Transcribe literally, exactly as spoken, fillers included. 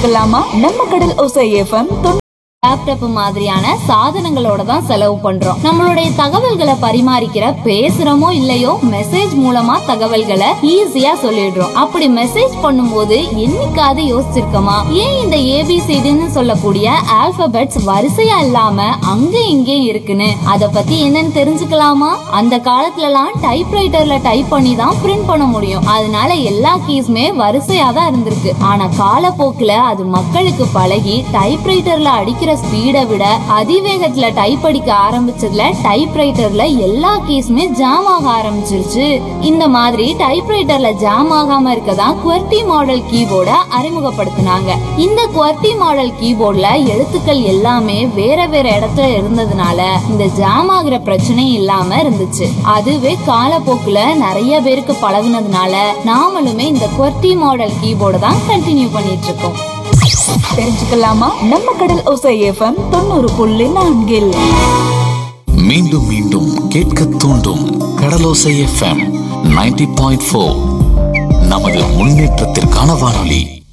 தெரிஞ்சுக்கலாமா? நம்ம கடல் ஓசை எஃப்எம் லேப்டாப் மாதிரியான சாதனங்களோட தான் செலவு பண்றோம். நம்மளுடைய தகவல்களை பரிமாறிக்கிற பேசுறோமோ இல்லையோ மெசேஜ் மூலமா தகவல்களை ஈஸியா சொல்லிடுறோம். அப்படி மெசேஜ் பண்ணும்போது என்னைக்காவது யோசிச்சிருக்கோமா, ஏன் இந்த ஏபிசிடின்னு சொல்லக்கூடிய ஆல்பபெட்ஸ் வரிசையா இல்லாம அங்க இங்கே இருக்குன்னு? அத பத்தி என்னன்னு தெரிஞ்சுக்கலாமா? அந்த காலத்துல எல்லாம் டைப்ரைட்டர்ல டைப் பண்ணி தான் பிரிண்ட் பண்ண முடியும். அதனால எல்லா கீஸ்மே வரிசையா தான் இருந்திருக்கு. ஆனா காலப்போக்குல அது மக்களுக்கு பழகி டைப்ரைட்டர்ல அடிக்கிற ஸ்பீடை விட அதிவேகத்துல டைப் அடிக்க ஆரம்பிச்சதுல டைப்ரைட்டர்ல எல்லா கீஸுமே ஜாம் ஆக ஆரம்பிச்சிருச்சு. இந்த மாதிரி டைப்ரைட்டர்ல ஜாம் ஆகாம இருக்கதான் QWERTY மாடல் கீபோர்ட அறிமுகப்படுத்தினாங்க. இந்த QWERTY மாடல் கீபோர்ட்ல எழுத்துக்கள் எல்லாமே வேற வேற இடத்துல இருந்ததுனால இந்த ஜாம் ஆகிற பிரச்சனை இல்லாம இருந்துச்சு. அதுவே காலப்போக்குல நிறைய பேருக்கு பழகுனதுனால நாமளுமே இந்த QWERTY மாடல் கீபோர்ட தான் கண்டினியூ பண்ணிட்டு இருக்கோம். தெரிஞ்சுக்கலாமா? நம்ம கடல் ஓசை எஃப்எம் தொண்ணூறு புள்ளி நான்கில் மீண்டும் மீண்டும் கேட்க தூண்டும் கடலோசை எஃப்எம் நைன்டி பாயிண்ட் ஃபோர் நமது முன்னேற்றத்திற்கான வானொலி.